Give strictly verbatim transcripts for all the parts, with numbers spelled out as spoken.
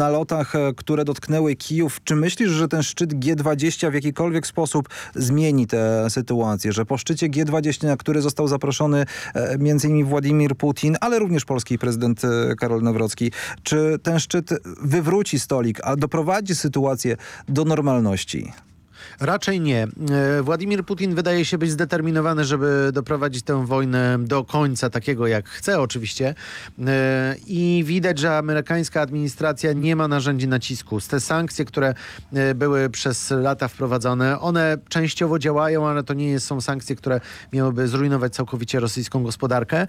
nalotach, które dotknęły Kijów. Czy myślisz, że ten szczyt G dwadzieścia w jakikolwiek sposób zmieni tę sytuację? Że po szczycie G dwadzieścia, na który został zaproszony między innymi Władimir Putin, ale również polski prezydent Karol Nawrocki, czy ten szczyt wywróci stolik, a doprowadzi sytuację do normalności? Raczej nie. Władimir Putin wydaje się być zdeterminowany, żeby doprowadzić tę wojnę do końca, takiego jak chce oczywiście. I widać, że amerykańska administracja nie ma narzędzi nacisku. Te sankcje, które były przez lata wprowadzone, one częściowo działają, ale to nie są sankcje, które miałyby zrujnować całkowicie rosyjską gospodarkę.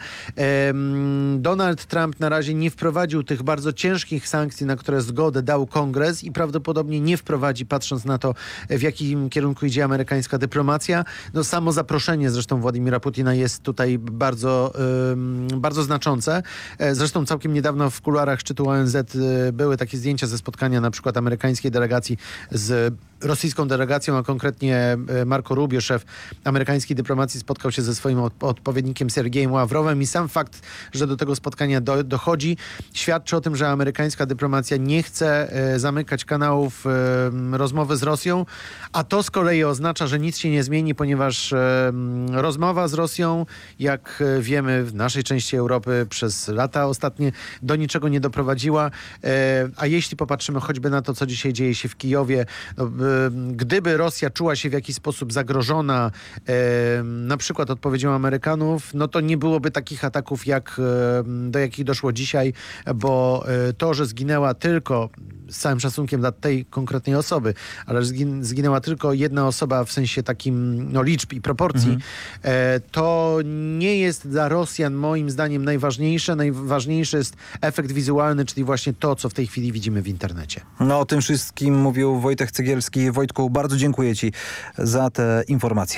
Donald Trump na razie nie wprowadził tych bardzo ciężkich sankcji, na które zgodę dał Kongres i prawdopodobnie nie wprowadzi, patrząc na to, w jaki jakim kierunku idzie amerykańska dyplomacja. No samo zaproszenie zresztą Władimira Putina jest tutaj bardzo, yy, bardzo znaczące. Zresztą całkiem niedawno w kuluarach szczytu O N Z yy, były takie zdjęcia ze spotkania na przykład amerykańskiej delegacji z rosyjską delegacją, a konkretnie Marco Rubio, szef amerykańskiej dyplomacji, spotkał się ze swoim odpowiednikiem Sergiejem Ławrowem i sam fakt, że do tego spotkania do, dochodzi, świadczy o tym, że amerykańska dyplomacja nie chce e, zamykać kanałów e, rozmowy z Rosją, a to z kolei oznacza, że nic się nie zmieni, ponieważ e, rozmowa z Rosją, jak wiemy, w naszej części Europy przez lata ostatnie do niczego nie doprowadziła, e, a jeśli popatrzymy choćby na to, co dzisiaj dzieje się w Kijowie, no, gdyby Rosja czuła się w jakiś sposób zagrożona e, na przykład odpowiedzią Amerykanów, no to nie byłoby takich ataków, jak e, do jakich doszło dzisiaj, bo e, to, że zginęła tylko, z całym szacunkiem dla tej konkretnej osoby, ale zgin, zginęła tylko jedna osoba w sensie takim no, liczb i proporcji, mhm. e, to nie jest dla Rosjan moim zdaniem najważniejsze. Najważniejszy jest efekt wizualny, czyli właśnie to, co w tej chwili widzimy w internecie. No o tym wszystkim mówił Wojtek Cegielski. Wojtku, bardzo dziękuję Ci za te informacje.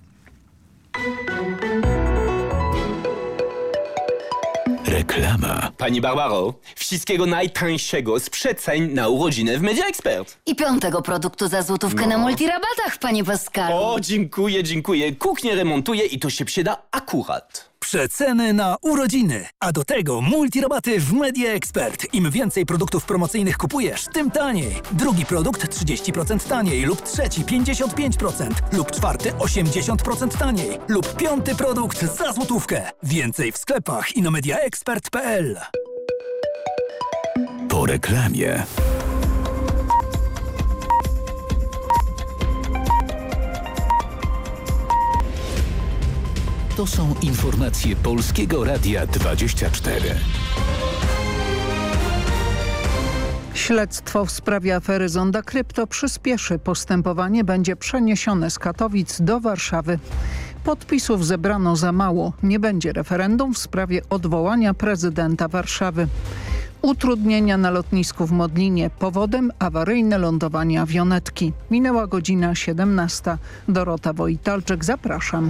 Reklama. Pani Barbaro, wszystkiego najtańszego z przeceń na urodziny w Media Expert. I piątego produktu za złotówkę No. na multirabatach, panie Pascalu. O, dziękuję, dziękuję. Kuchnię remontuję i to się przyda akurat. Przeceny na urodziny, a do tego multirabaty w Media Expert. Im więcej produktów promocyjnych kupujesz, tym taniej. Drugi produkt trzydzieści procent taniej lub trzeci pięćdziesiąt pięć procent lub czwarty osiemdziesiąt procent taniej lub piąty produkt za złotówkę. Więcej w sklepach i na mediaexpert kropka p l. Po reklamie. To są informacje Polskiego Radia dwadzieścia cztery. Śledztwo w sprawie afery Zonda Krypto przyspieszy. Postępowanie będzie przeniesione z Katowic do Warszawy. Podpisów zebrano za mało. Nie będzie referendum w sprawie odwołania prezydenta Warszawy. Utrudnienia na lotnisku w Modlinie. Powodem awaryjne lądowanie awionetki. Minęła godzina siedemnasta. Dorota Wojtalczyk, zapraszam.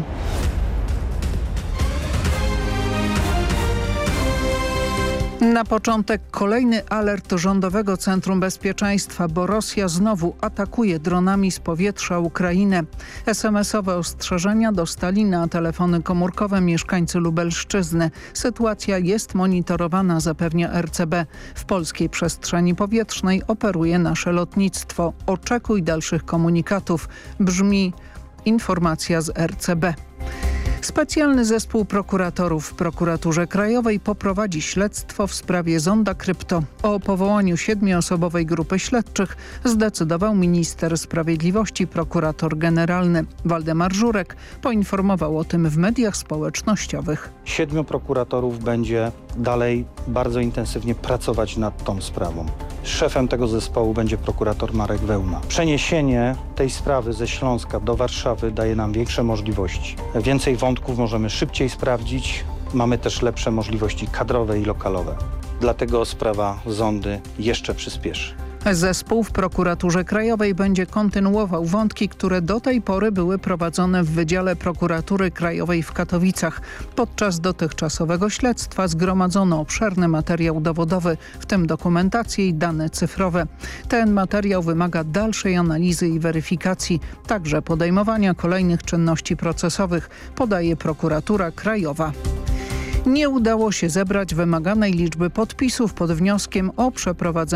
Na początek kolejny alert Rządowego Centrum Bezpieczeństwa, bo Rosja znowu atakuje dronami z powietrza Ukrainę. es em esowe ostrzeżenia dostali na telefony komórkowe mieszkańcy Lubelszczyzny. Sytuacja jest monitorowana, zapewnia er ce be. W polskiej przestrzeni powietrznej operuje nasze lotnictwo. Oczekuj dalszych komunikatów, brzmi informacja z er ce be. Specjalny zespół prokuratorów w Prokuraturze Krajowej poprowadzi śledztwo w sprawie Zonda Krypto. O powołaniu siedmioosobowej grupy śledczych zdecydował minister sprawiedliwości, prokurator generalny. Waldemar Żurek poinformował o tym w mediach społecznościowych. Siedmiu prokuratorów będzie dalej bardzo intensywnie pracować nad tą sprawą. Szefem tego zespołu będzie prokurator Marek Wełna. Przeniesienie tej sprawy ze Śląska do Warszawy daje nam większe możliwości. Więcej wątków możemy szybciej sprawdzić. Mamy też lepsze możliwości kadrowe i lokalowe. Dlatego sprawa Zondy jeszcze przyspieszy. Zespół w Prokuraturze Krajowej będzie kontynuował wątki, które do tej pory były prowadzone w Wydziale Prokuratury Krajowej w Katowicach. Podczas dotychczasowego śledztwa zgromadzono obszerny materiał dowodowy, w tym dokumentację i dane cyfrowe. Ten materiał wymaga dalszej analizy i weryfikacji, także podejmowania kolejnych czynności procesowych, podaje Prokuratura Krajowa. Nie udało się zebrać wymaganej liczby podpisów pod wnioskiem o przeprowadzenie